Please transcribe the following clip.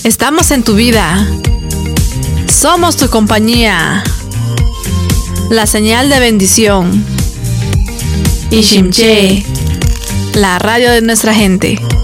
Estamos en tu vida. Somos tu compañía. La señal de bendición. Ishimché, la radio de nuestra gente.